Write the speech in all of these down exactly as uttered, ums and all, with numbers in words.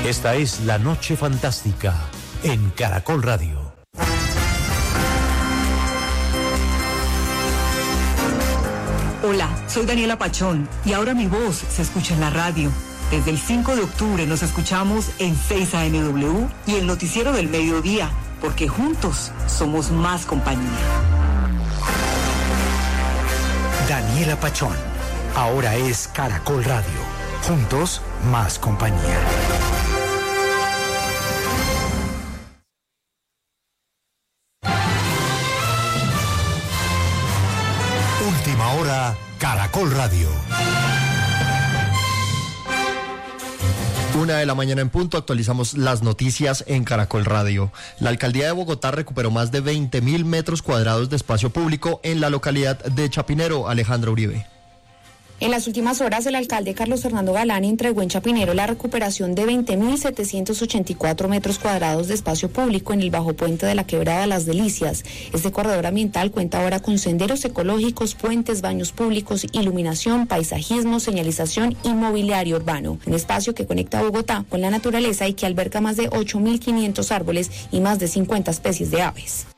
Esta es La Noche Fantástica en Caracol Radio. Hola, soy Daniela Pachón y ahora mi voz se escucha en la radio. Desde el cinco de octubre nos escuchamos en seis A M W y el noticiero del mediodía, porque juntos somos más compañía. Daniela Pachón, ahora es Caracol Radio. Juntos, más compañía. Última hora, Caracol Radio. Una de la mañana en punto, actualizamos las noticias en Caracol Radio. La alcaldía de Bogotá recuperó más de veinte mil metros cuadrados de espacio público en la localidad de Chapinero. Alejandra Uribe. En las últimas horas, el alcalde Carlos Fernando Galán entregó en Chapinero la recuperación de veinte mil setecientos ochenta y cuatro metros cuadrados de espacio público en el bajo puente de la Quebrada Las Delicias. Este corredor ambiental cuenta ahora con senderos ecológicos, puentes, baños públicos, iluminación, paisajismo, señalización y mobiliario urbano. Un espacio que conecta a Bogotá con la naturaleza y que alberga más de ocho mil quinientos árboles y más de cincuenta especies de aves.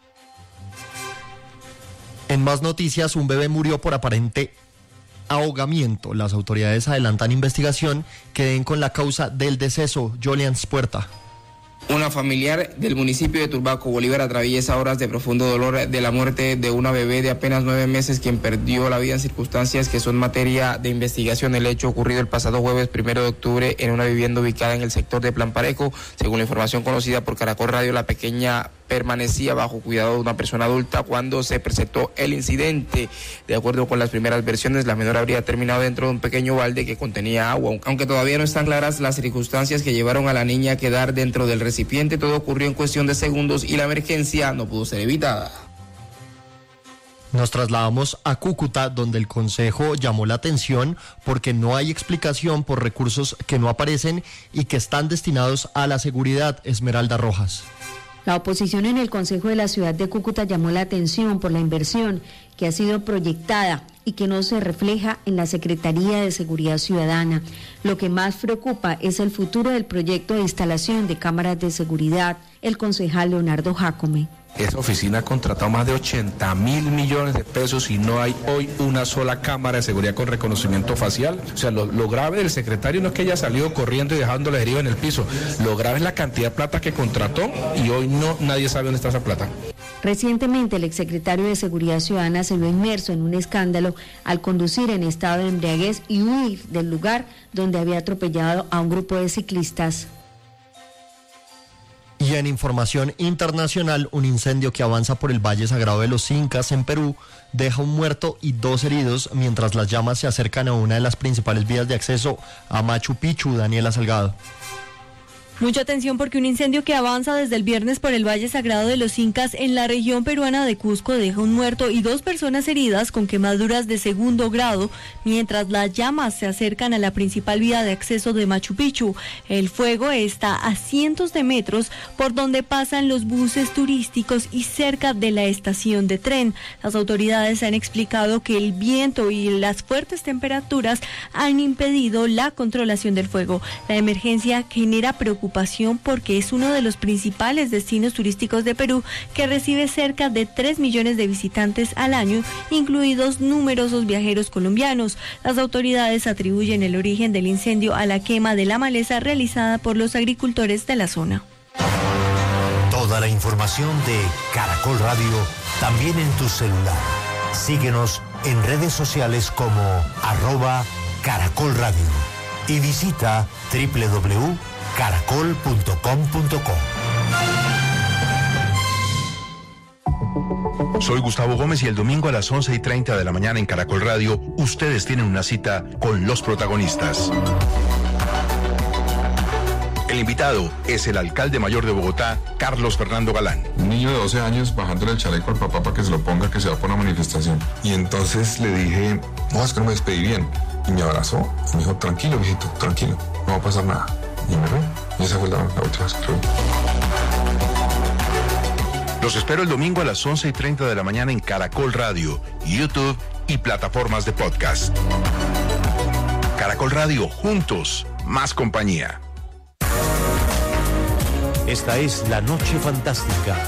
En más noticias, un bebé murió por aparente ahogamiento. Las autoridades adelantan investigación que den con la causa del deceso. Jolian Puerta. Una familiar del municipio de Turbaco, Bolívar, atraviesa horas de profundo dolor de la muerte de una bebé de apenas nueve meses quien perdió la vida en circunstancias que son materia de investigación. El hecho ocurrido el pasado jueves primero de octubre en una vivienda ubicada en el sector de Plan Parejo. Según la información conocida por Caracol Radio, la pequeña permanecía bajo cuidado de una persona adulta cuando se presentó el incidente. De acuerdo con las primeras versiones, la menor habría terminado dentro de un pequeño balde que contenía agua. Aunque todavía no están claras las circunstancias que llevaron a la niña a quedar dentro del recipiente, todo ocurrió en cuestión de segundos y la emergencia no pudo ser evitada. Nos trasladamos a Cúcuta, donde el Consejo llamó la atención porque no hay explicación por recursos que no aparecen y que están destinados a la seguridad. Esmeralda Rojas. La oposición en el Consejo de la Ciudad de Cúcuta llamó la atención por la inversión que ha sido proyectada y que no se refleja en la Secretaría de Seguridad Ciudadana. Lo que más preocupa es el futuro del proyecto de instalación de cámaras de seguridad. El concejal Leonardo Jácome. Esa oficina ha contratado más de ochenta mil millones de pesos y no hay hoy una sola cámara de seguridad con reconocimiento facial. O sea, lo, lo grave del secretario no es que haya salido corriendo y dejando la herida en el piso. Lo grave es la cantidad de plata que contrató y hoy no nadie sabe dónde está esa plata. Recientemente el exsecretario de Seguridad Ciudadana se vio inmerso en un escándalo al conducir en estado de embriaguez y huir del lugar donde había atropellado a un grupo de ciclistas. Y en información internacional, un incendio que avanza por el Valle Sagrado de los Incas en Perú deja un muerto y dos heridos mientras las llamas se acercan a una de las principales vías de acceso a Machu Picchu. Daniela Salgado. Mucha atención porque un incendio que avanza desde el viernes por el Valle Sagrado de los Incas en la región peruana de Cusco deja un muerto y dos personas heridas con quemaduras de segundo grado mientras las llamas se acercan a la principal vía de acceso de Machu Picchu. El fuego está a cientos de metros por donde pasan los buses turísticos y cerca de la estación de tren. Las autoridades han explicado que el viento y las fuertes temperaturas han impedido la controlación del fuego. La emergencia genera preocupación porque es uno de los principales destinos turísticos de Perú que recibe cerca de tres millones de visitantes al año, incluidos numerosos viajeros colombianos. Las autoridades atribuyen el origen del incendio a la quema de la maleza realizada por los agricultores de la zona. Toda la información de Caracol Radio también en tu celular. Síguenos en redes sociales como arroba Caracol Radio y visita doble u doble u doble u punto caracol punto com punto co. Soy Gustavo Gómez y el domingo a las once y treinta de la mañana en Caracol Radio, ustedes tienen una cita con los protagonistas. El invitado es el alcalde mayor de Bogotá, Carlos Fernando Galán. Un niño de doce años bajándole el chaleco al papá para que se lo ponga, que se va por una manifestación. Y entonces le dije, no, es que no me despedí bien. Y me abrazó y me dijo, tranquilo, viejito, tranquilo, no va a pasar nada. Y me fui. Y esa fue la, la última vez que lo vi. Los espero el domingo a las once y treinta de la mañana en Caracol Radio, YouTube y plataformas de podcast. Caracol Radio, juntos, más compañía. Esta es La Noche Fantástica.